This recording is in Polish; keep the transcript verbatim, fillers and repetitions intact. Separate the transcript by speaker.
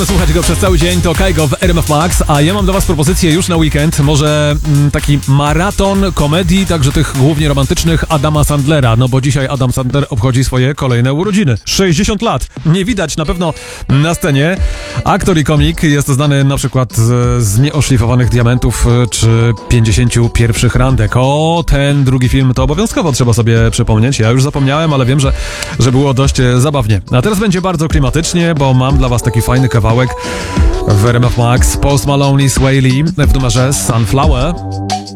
Speaker 1: Możemy słuchać go przez cały dzień, to Kaigo w R M F Max, a ja mam dla was propozycję już na weekend, może mm, taki maraton komedii, także tych głównie romantycznych Adama Sandlera, no bo dzisiaj Adam Sandler obchodzi swoje kolejne urodziny. sześćdziesiąt lat. Nie widać na pewno na scenie. Aktor i komik jest znany na przykład z, z Nieoszlifowanych Diamentów czy pięćdziesięciu pierwszych randek. O, ten drugi film to obowiązkowo trzeba sobie przypomnieć. Ja już zapomniałem, ale wiem, że, że było dość zabawnie. A teraz będzie bardzo klimatycznie, bo mam dla was taki fajny kawałek w R M F Max. Post Malone i Sway Lee w numerze Sunflower.